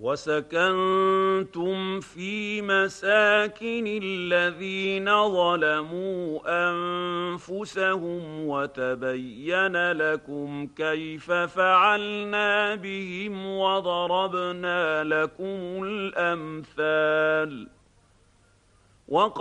وسكنتم في مساكن الذين ظلموا أنفسهم وتبين لكم كيف فعلنا بهم وضربنا لكم الأمثال